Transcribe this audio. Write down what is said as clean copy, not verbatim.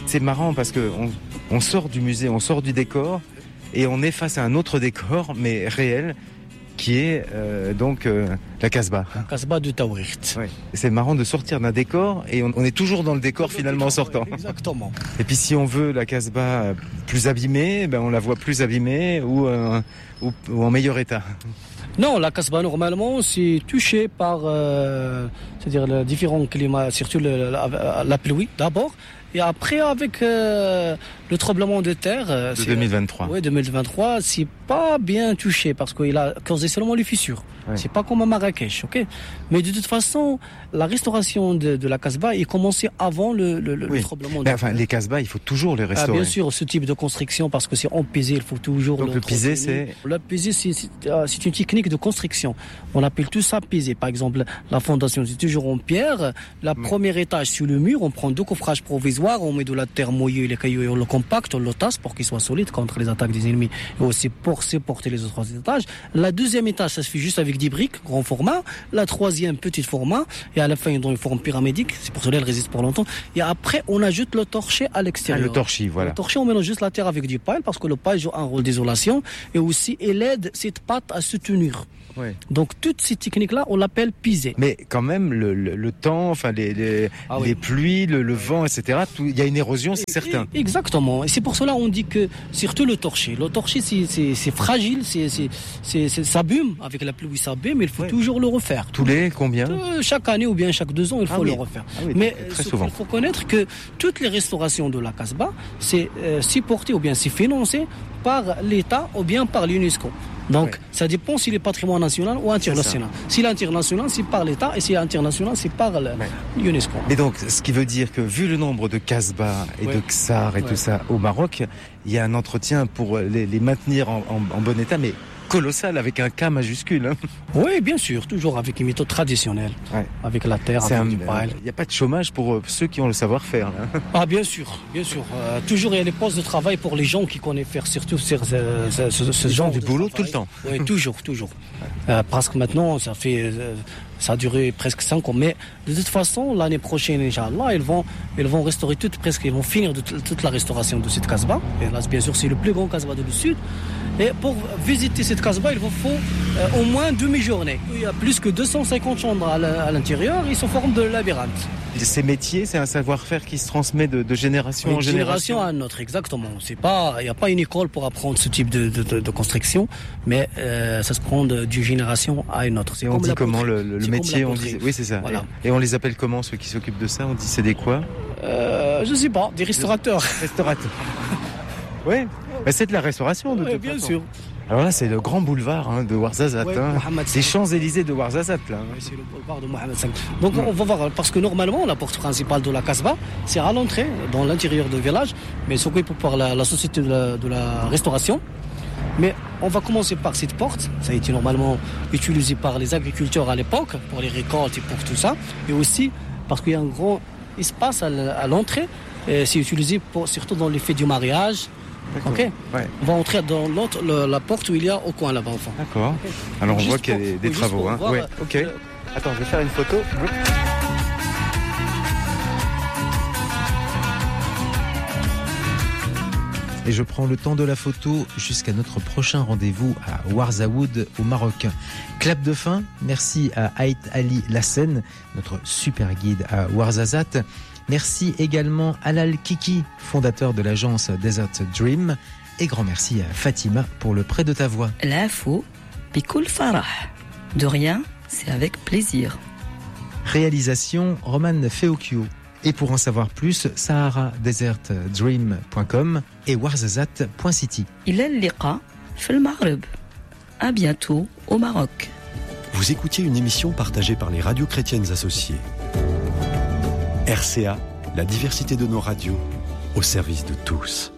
C'est marrant parce que on sort du musée, on sort du décor et on est face à un autre décor, mais réel, qui est la Casbah. La Casbah de Taouirt. Ouais. C'est marrant de sortir d'un décor et on est toujours dans le décor finalement en sortant. Exactement. Et puis si on veut la Casbah plus abîmée, on la voit plus abîmée ou en meilleur état. Non, la Casbah normalement c'est touché par c'est-à-dire les différents climats, surtout la pluie d'abord. Et après, avec le tremblement de terre... de 2023. Oui, 2023, c'est pas bien touché parce qu'il a causé seulement les fissures. Ouais. C'est pas comme à Marrakech, ok? Mais de toute façon, la restauration de la Casbah est commencée avant le tremblement de terre. Enfin, les Casbahs, il faut toujours les restaurer. Bien sûr, ce type de construction, parce que c'est en pisé, il faut toujours... Donc le pisé, c'est... Le pisé, c'est une technique de construction. On appelle tout ça pisé. Par exemple, la fondation, c'est toujours en pierre. La première étage sur le mur, on prend 2 coffrages provisoires, on met de la terre mouillée, les cailloux, et on le compacte, on le tasse pour qu'il soit solide contre les attaques des ennemis et aussi pour supporter les autres étages. La deuxième étage, ça se fait juste avec des briques, grand format. La troisième, petit format. Et à la fin, dans une forme pyramidique. C'est pour cela qu'elle résiste pour longtemps. Et après, on ajoute le torchis à l'extérieur. Le torchis, voilà. Le torchis, on mélange juste la terre avec du paille parce que le paille joue un rôle d'isolation et aussi, il aide cette pâte à se tenir. Ouais. Donc toutes ces techniques-là, on l'appelle pisé. Mais quand même, le temps, enfin les pluies, le vent, etc. Il y a une érosion, c'est certain. Exactement. Et c'est pour cela qu'on dit que surtout le torchis, c'est fragile, ça s'abîme avec la pluie, ça s'abîme. Il faut toujours le refaire. Tous les combien? Chaque année ou bien chaque 2 ans, il faut le refaire. Mais très souvent. Il faut connaître que toutes les restaurations de la Casbah, c'est supporté ou bien c'est financé par l'État ou bien par l'UNESCO. Donc, ça dépend s'il est patrimoine national ou international. Si l'international, c'est par l'État, et si l'international, c'est par l'UNESCO. Mais donc, ce qui veut dire que, vu le nombre de Casbah et de Ksar et tout ça au Maroc, il y a un entretien pour les maintenir en bon état, mais colossal, avec un K majuscule. Oui, bien sûr, toujours avec une méthode traditionnelle, avec la terre, avec du paille. Il n'y a pas de chômage pour ceux qui ont le savoir-faire. Là. Ah, bien sûr. Toujours, il y a les postes de travail pour les gens qui connaissent faire surtout ce genre du de boulot travail. Tout le temps. Oui, toujours. Parce que maintenant, ça a duré presque 5 ans. Mais de toute façon, l'année prochaine, Inch'Allah, ils vont restaurer ils vont finir toute la restauration de cette Casbah. Et là, bien sûr, c'est le plus grand Casbah du Sud. Et pour visiter cette Casbah, il vous faut au moins demi-journée. Il y a plus que 250 chambres à l'intérieur, ils sont forme de labyrinthe. Ces métiers, c'est un savoir-faire qui se transmet de génération en génération. À autre, exactement. Il n'y a pas une école pour apprendre ce type de construction, mais ça se prend d'une génération à une autre. Et on dit comment le métier, on dit, oui, c'est ça. Voilà. Et on les appelle comment, ceux qui s'occupent de ça? On dit c'est des quoi? Je sais pas, des restaurateurs. Restaurateurs. Oui, c'est de la restauration de toute façon. Bien sûr. Alors là, c'est le grand boulevard de Ouarzazate. Les Champs-Élysées de Ouarzazate. Là. Oui, c'est le boulevard de Mohamed V. Donc on va voir, parce que normalement, la porte principale de la Casbah, c'est à l'entrée, dans l'intérieur du village, mais s'occupe par la société de la restauration. Mais on va commencer par cette porte. Ça a été normalement utilisé par les agriculteurs à l'époque, pour les récoltes et pour tout ça. Et aussi parce qu'il y a un grand espace à l'entrée. Et c'est utilisé surtout dans les fêtes du mariage. Ok. On va entrer dans la porte où il y a au coin là-bas. Enfin. D'accord. Alors on voit qu'il y a des travaux. Hein. Ok. Attends, je vais faire une photo. Et je prends le temps de la photo jusqu'à notre prochain rendez-vous à Ouarzaoud au Maroc. Clap de fin, merci à Haït Ali Lassen, notre super guide à Ouarzazate. Merci également à Alal Kiki, fondateur de l'agence Desert Dream. Et grand merci à Fatima pour le prêt de ta voix. L'info, Bikoul Farah. De rien, c'est avec plaisir. Réalisation, Roman Feokio. Et pour en savoir plus, saharadesertdream.com et ouarzazate.city. Il est liqa fil Maghreb. À bientôt au Maroc. Vous écoutiez une émission partagée par les radios chrétiennes associées. RCA, la diversité de nos radios au service de tous.